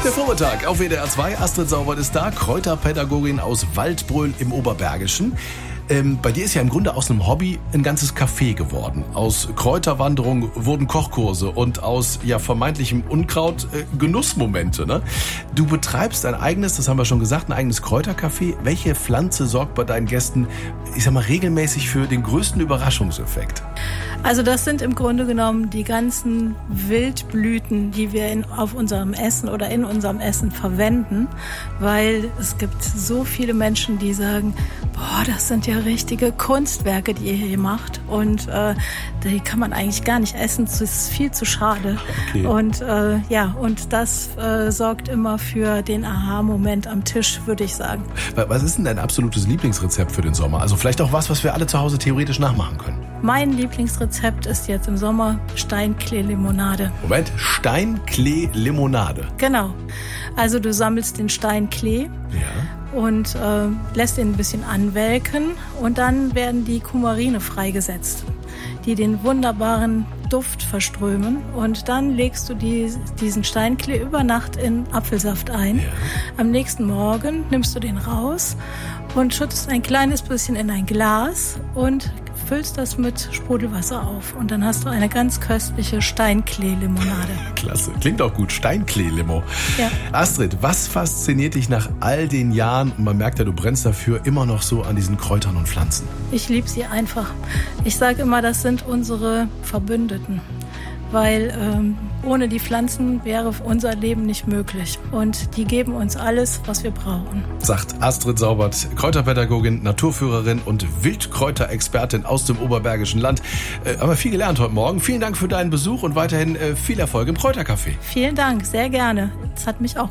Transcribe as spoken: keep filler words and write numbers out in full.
der Vormittag auf W D R zwei. Astrid Saubert ist da, Kräuterpädagogin aus Waldbröl im Oberbergischen. Ähm, bei dir ist ja im Grunde aus einem Hobby ein ganzes Café geworden. Aus Kräuterwanderung wurden Kochkurse und aus ja vermeintlichem Unkraut äh, Genussmomente. Ne? Du betreibst ein eigenes, das haben wir schon gesagt, ein eigenes Kräutercafé. Welche Pflanze sorgt bei deinen Gästen, ich sag mal, regelmäßig für den größten Überraschungseffekt? Also das sind im Grunde genommen die ganzen Wildblüten, die wir in, auf unserem Essen oder in unserem Essen verwenden, weil es gibt so viele Menschen, die sagen, boah, das sind ja richtige Kunstwerke, die ihr hier macht und äh, die kann man eigentlich gar nicht essen, das ist viel zu schade. Okay. Und äh, ja, und das äh, sorgt immer für den Aha-Moment am Tisch, würde ich sagen. Was ist denn dein absolutes Lieblingsrezept für den Sommer? Also vielleicht auch was, was wir alle zu Hause theoretisch nachmachen können. Mein Lieblingsrezept ist jetzt im Sommer Steinklee-Limonade. Moment, Steinklee-Limonade? Genau. Also du sammelst den Steinklee ja. und äh, lässt ihn ein bisschen anwelken und dann werden die Kumarine freigesetzt, die den wunderbaren Duft verströmen und dann legst du die, diesen Steinklee über Nacht in Apfelsaft ein. Ja. Am nächsten Morgen nimmst du den raus und schüttest ein kleines bisschen in ein Glas und füllst das mit Sprudelwasser auf und dann hast du eine ganz köstliche Steinklee-Limonade. Klasse, klingt auch gut, Steinklee-Limo. Ja. Astrid, was fasziniert dich nach all den Jahren, und man merkt ja, du brennst dafür, immer noch so an diesen Kräutern und Pflanzen? Ich liebe sie einfach. Ich sage immer, das sind unsere Verbündeten. Weil ähm, ohne die Pflanzen wäre unser Leben nicht möglich. Und die geben uns alles, was wir brauchen. Sagt Astrid Saubert, Kräuterpädagogin, Naturführerin und Wildkräuterexpertin aus dem Oberbergischen Land. Äh, haben wir viel gelernt heute Morgen. Vielen Dank für deinen Besuch und weiterhin äh, viel Erfolg im Kräutercafé. Vielen Dank, sehr gerne. Es hat mich auch